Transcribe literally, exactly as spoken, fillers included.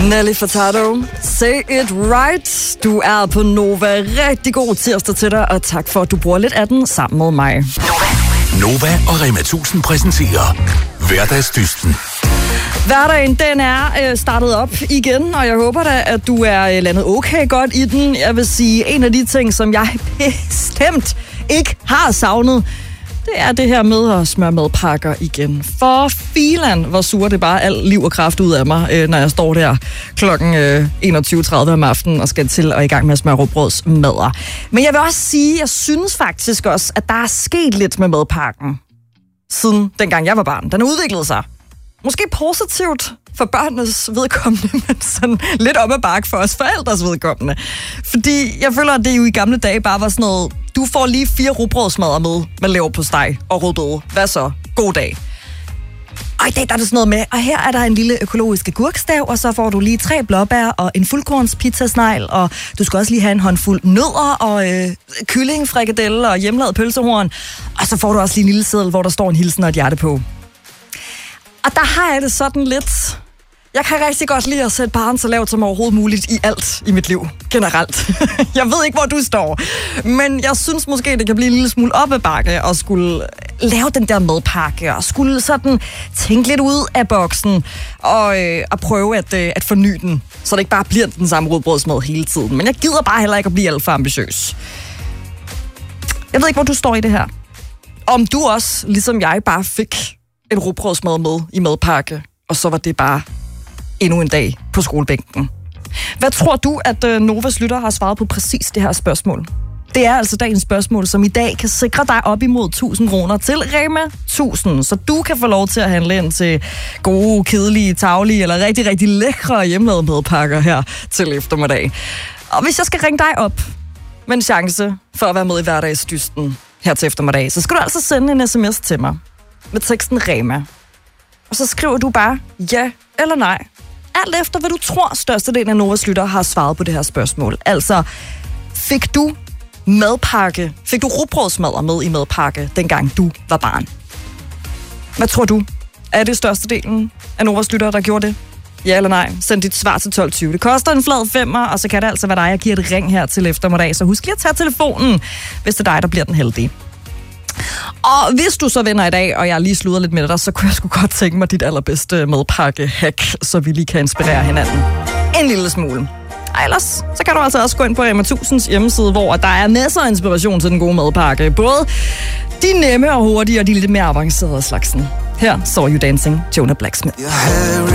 Nelly Furtado, say it right. Du er på Nova. Rigtig god tirsdag til dig, og tak for, at du bruger lidt af den sammen med mig. Nova og Rema tusind præsenterer Hverdagsdysten. Hverdagen, den er øh, startet op igen, og jeg håber da, at du er øh, landet okay godt i den. Jeg vil sige, en af de ting, som jeg bestemt ikke har savnet, det er det her med at smøre madpakker igen. For filan, hvor sur det bare alt liv og kraft ud af mig, øh, når jeg står der klokken øh, enogtyve tredive om aftenen og skal til og i gang med at smøre rugbrødsmadder. Men jeg vil også sige, jeg synes faktisk også, at der er sket lidt med madpakken, siden dengang jeg var barn. Den har udviklet sig. Måske positivt for børnenes vedkommende, men sådan lidt op ad bakke for os forældres vedkommende. Fordi jeg føler, at det jo i gamle dage bare var sådan noget, du får lige fire rugbrødsmadder med, med leverpostej og rødbede. Hvad så? God dag. Og i dag der er det sådan noget med, og her er der en lille økologisk agurkstav, og så får du lige tre blåbær og en fuldkorns pizzasnegl, og du skal også lige have en håndfuld nødder og øh, kylling, frikadelle og hjemmelavet pølsehorn. Og så får du også lige en lille seddel, hvor der står en hilsen og et hjerte på. Og der har jeg det sådan lidt... Jeg kan rigtig godt lide at sætte barn så lavt som overhovedet muligt i alt i mit liv, generelt. Jeg ved ikke, hvor du står, men jeg synes måske, det kan blive en lille smule op ad bakke og skulle lave den der madpakke og skulle sådan tænke lidt ud af boksen og, øh, og prøve at, øh, at forny den, så det ikke bare bliver den samme rugbrødsmad hele tiden. Men jeg gider bare heller ikke at blive alt for ambitiøs. Jeg ved ikke, hvor du står i det her. Om du også, ligesom jeg, bare fik en rugbrødsmad med i madpakke, og så var det bare endnu en dag på skolebænken. Hvad tror du, at uh, Novas lytter har svaret på præcis det her spørgsmål? Det er altså dagens spørgsmål, som i dag kan sikre dig op imod tusind kroner til Rema tusind, så du kan få lov til at handle ind til gode, kedelige, tarvelige eller rigtig, rigtig lækre hjemmelavede madpakker her til eftermiddag. Og hvis jeg skal ringe dig op med en chance for at være med i hverdagsdysten her til eftermiddag, så skal du altså sende en sms til mig med teksten Rema. Og så skriver du bare ja eller nej. Alt efter, hvad du tror, størstedelen af Novas lytter har svaret på det her spørgsmål. Altså, fik du madpakke, fik du rugbrødsmadder med i madpakke, dengang du var barn? Hvad tror du? Er det størstedelen af Novas lytter, der gjorde det? Ja eller nej? Send dit svar til tolv tyve. Det koster en flad femmer, og så kan det altså være dig, jeg giver et ring her til eftermiddag. Så husk lige at tage telefonen, hvis det er dig, der bliver den heldige. Og hvis du så vender i dag, og jeg lige sluder lidt med dig, så kunne jeg sgu godt tænke mig dit allerbedste madpakke-hack, så vi lige kan inspirere hinanden en lille smule. Og ellers, så kan du altså også gå ind på Rema tusind's hjemmeside, hvor der er masser af inspiration til den gode madpakke. Både de nemme og hurtige, og de lidt mere avancerede slagsen. Her så You Dancing, Jonah Blacksmith.